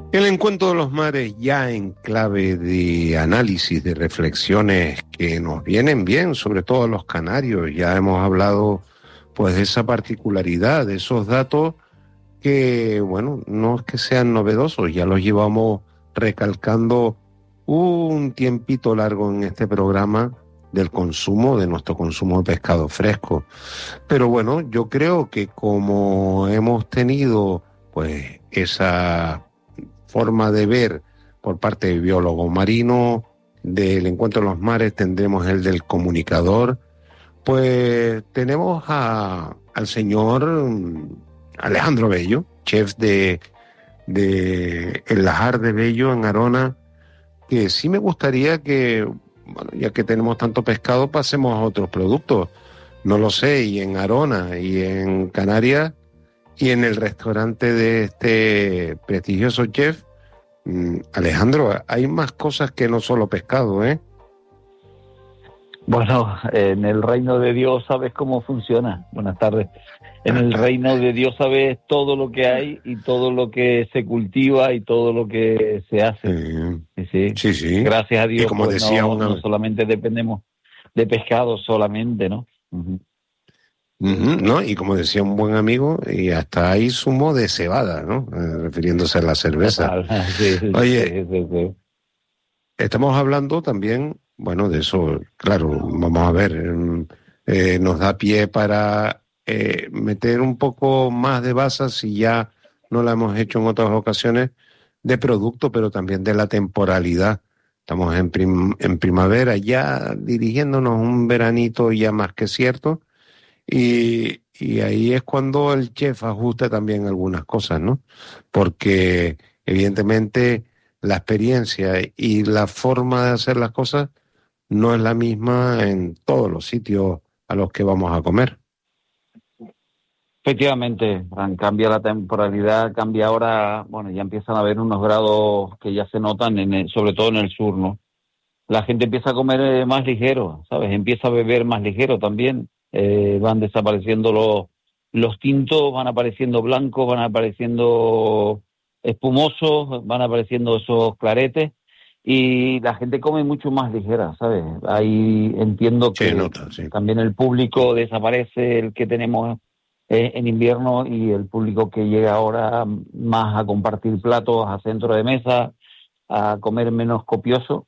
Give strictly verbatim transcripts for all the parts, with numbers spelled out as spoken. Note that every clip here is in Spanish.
El encuentro de los mares, ya en clave de análisis, de reflexiones que nos vienen bien, sobre todo a los canarios. Ya hemos hablado pues de esa particularidad, de esos datos que, bueno, no es que sean novedosos, ya los llevamos recalcando un tiempito largo en este programa del consumo, de nuestro consumo de pescado fresco. Pero bueno, yo creo que como hemos tenido pues esa forma de ver por parte de biólogos marinos, del encuentro de los mares tendremos el del comunicador, pues tenemos a, al señor Alejandro Bello, chef de, de El Lajar de Bello en Arona, que sí me gustaría que, bueno, ya que tenemos tanto pescado, pasemos a otros productos. No lo sé, y en Arona y en Canarias y en el restaurante de este prestigioso chef, Alejandro, hay más cosas que no solo pescado, ¿eh? Bueno, en el reino de Dios sabes cómo funciona. Buenas tardes. En el reino de Dios sabes todo lo que hay y todo lo que se cultiva y todo lo que se hace. Sí, sí. sí. sí. Gracias a Dios, y como pues decía no, una... no solamente dependemos de pescado solamente, ¿no? Uh-huh. Uh-huh, ¿no? Y como decía un buen amigo, y hasta hay zumo de cebada, ¿no? Eh, refiriéndose a la cerveza. Sí, sí, Oye, sí, sí, sí. Estamos hablando también, bueno, de eso, claro, vamos a ver, eh, nos da pie para eh, meter un poco más de baza, si ya no la hemos hecho en otras ocasiones, de producto, pero también de la temporalidad. Estamos en, prim- en primavera, ya dirigiéndonos un veranito ya más que cierto, y, y ahí es cuando el chef ajusta también algunas cosas, ¿no? Porque evidentemente la experiencia y la forma de hacer las cosas no es la misma en todos los sitios a los que vamos a comer. Efectivamente, Fran, cambia la temporalidad, cambia ahora, bueno, ya empiezan a haber unos grados que ya se notan, en el, sobre todo en el sur, ¿no? La gente empieza a comer más ligero, ¿sabes? Empieza a beber más ligero también. Eh, van desapareciendo los, los tintos, van apareciendo blancos, van apareciendo espumosos, van apareciendo esos claretes y la gente come mucho más ligera, ¿sabes? Ahí entiendo que sí, nota, sí. también el público desaparece, el que tenemos eh, en invierno, y el público que llega ahora más a compartir platos, a centro de mesa, a comer menos copioso.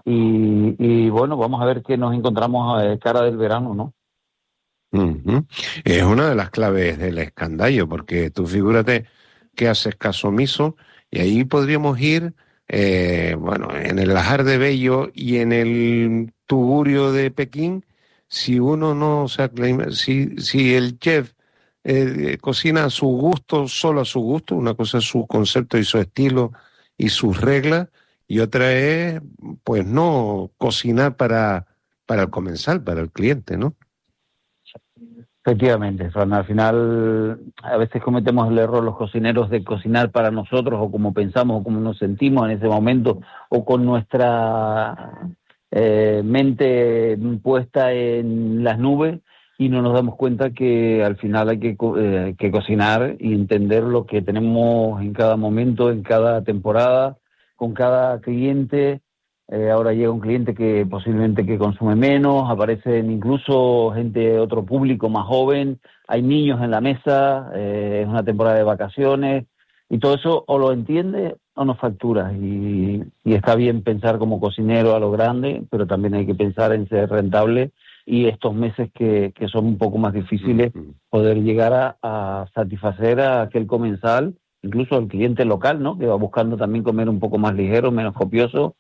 Y, y bueno, vamos a ver qué nos encontramos a cara del verano, ¿no? Uh-huh. Es una de las claves del escandallo, porque tú figúrate que haces caso omiso y ahí podríamos ir, eh, bueno, en el Lajar de Bello y en el Tugurio de Pekín, si uno no se aclima, si, si el chef eh, cocina a su gusto, solo a su gusto, una cosa es su concepto y su estilo y sus reglas, y otra es, pues no cocinar para, para el comensal, para el cliente, ¿no? Efectivamente, Fran, al final a veces cometemos el error los cocineros de cocinar para nosotros, o como pensamos o como nos sentimos en ese momento, o con nuestra eh, mente puesta en las nubes, y no nos damos cuenta que al final hay que, eh, que cocinar y entender lo que tenemos en cada momento, en cada temporada, con cada cliente. Eh, ahora llega un cliente que posiblemente que consume menos, aparecen incluso gente, otro público más joven, hay niños en la mesa, eh, es una temporada de vacaciones, y todo eso o lo entiende o no factura, y, y está bien pensar como cocinero a lo grande, pero también hay que pensar en ser rentable, y estos meses que, que son un poco más difíciles, poder llegar a, a satisfacer a aquel comensal, incluso al cliente local, ¿no?, que va buscando también comer un poco más ligero, menos copioso.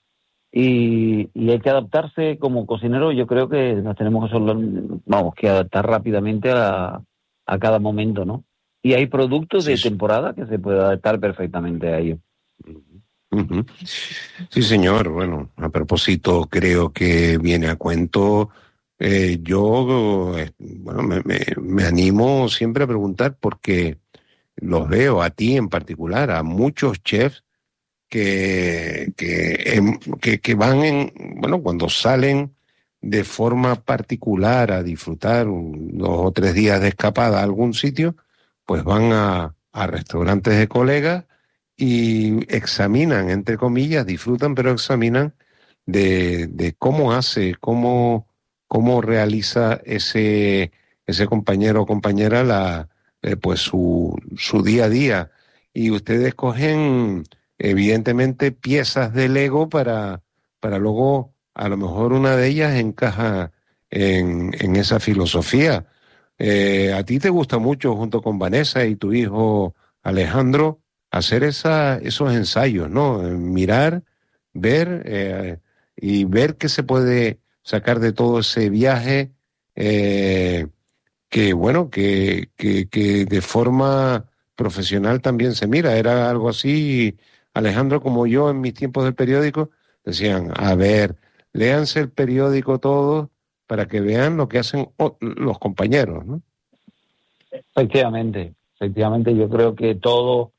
Y, y hay que adaptarse como cocinero. Yo creo que nos tenemos que, solo, vamos, que adaptar rápidamente a, a cada momento, ¿no? Y hay productos Sí, de temporada que se puede adaptar perfectamente a ello. Uh-huh. Sí, señor. Bueno, a propósito, creo que viene a cuento. Eh, yo, eh, bueno, me, me, me animo siempre a preguntar, porque los veo a ti en particular, a muchos chefs que, que, que, que van en, bueno, cuando salen de forma particular a disfrutar un, dos o tres días de escapada a algún sitio, pues van a, a restaurantes de colegas y examinan, entre comillas, disfrutan, pero examinan de, de cómo hace, cómo, cómo realiza ese, ese compañero o compañera la, eh, pues su, su día a día. Y ustedes cogen, evidentemente, piezas de Lego para, para luego, a lo mejor una de ellas encaja en, en esa filosofía. Eh, a ti te gusta mucho, junto con Vanessa y tu hijo Alejandro, hacer esa, esos ensayos, ¿no? Eh, Mirar, ver eh, y ver qué se puede sacar de todo ese viaje eh, que, bueno, que, que, que de forma profesional también se mira. Era algo así, Alejandro, como yo en mis tiempos del periódico, decían, a ver, léanse el periódico todos para que vean lo que hacen o- los compañeros, ¿no? Efectivamente, efectivamente, yo creo que todo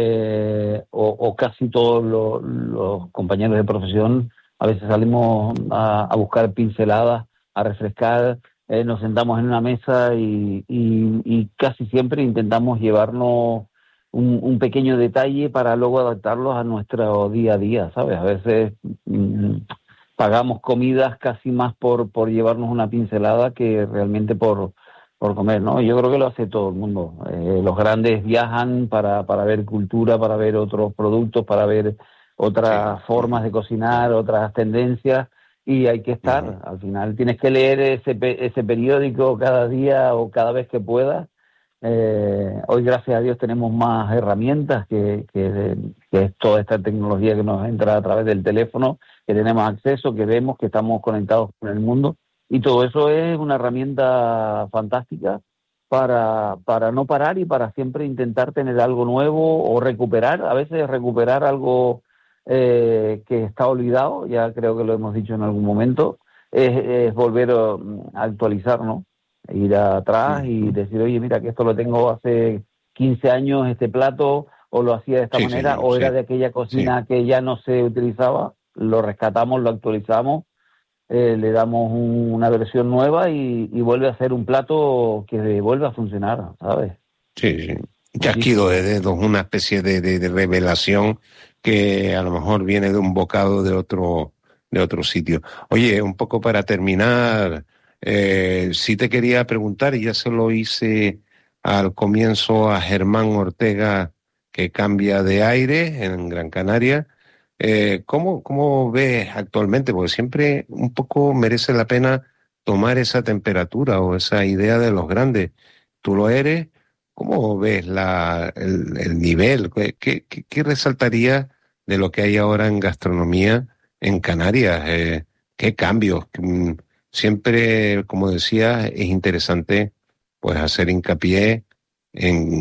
eh, o, o casi todos lo- los compañeros de profesión a veces salimos a, a buscar pinceladas, a refrescar, eh, nos sentamos en una mesa y, y- y casi siempre intentamos llevarnos un, un pequeño detalle para luego adaptarlos a nuestro día a día, ¿sabes? A veces mm, pagamos comidas casi más por, por llevarnos una pincelada que realmente por por comer, ¿no? Yo creo que lo hace todo el mundo. Eh, los grandes viajan para, para ver cultura, para ver otros productos, para ver Sí. otras formas de Ujú. cocinar, otras tendencias, y hay que Ujú. estar. Al final tienes que leer ese, pe- ese periódico cada día o cada vez que puedas. Eh, hoy, gracias a Dios, tenemos más herramientas que, que, que es toda esta tecnología que nos entra a través del teléfono, que tenemos acceso, que vemos que estamos conectados con el mundo. Y todo eso es una herramienta fantástica para, para no parar y para siempre intentar tener algo nuevo o recuperar, a veces recuperar algo eh, que está olvidado, ya creo que lo hemos dicho en algún momento, es, es volver a, a actualizar, ¿no? Ir atrás y Ujú. decir, oye, mira, que esto lo tengo hace quince años, este plato, o lo hacía de esta Sí, manera, señor, o era sí, de aquella sí. cocina que ya no se utilizaba, lo rescatamos, lo actualizamos, eh, le damos un- una versión nueva y, y vuelve a ser un plato que vuelve a funcionar, ¿sabes? Sí, sí. Chasquido Muchísimo. de dedos, una especie de, de, de revelación que a lo mejor viene de un bocado de otro, de otro sitio. Oye, un poco para terminar, eh, sí te quería preguntar, y ya se lo hice al comienzo a Germán Ortega, que cambia de aire en Gran Canaria. Eh, ¿cómo, cómo ves actualmente? Porque siempre un poco merece la pena tomar esa temperatura o esa idea de los grandes. Tú lo eres. ¿Cómo ves la, el, el nivel? ¿Qué, qué, qué- qué resaltaría de lo que hay ahora en gastronomía en Canarias? Eh, ¿qué cambios? Mm, Siempre, como decía, es interesante pues hacer hincapié en